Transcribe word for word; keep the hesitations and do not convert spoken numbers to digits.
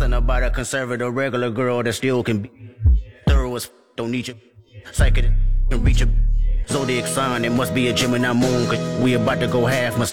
Something about a conservative regular girl that still can be thorough as f- don't need you. Psychic can reach a zodiac sign. It must be a Gemini moon, cause we about to go half. Must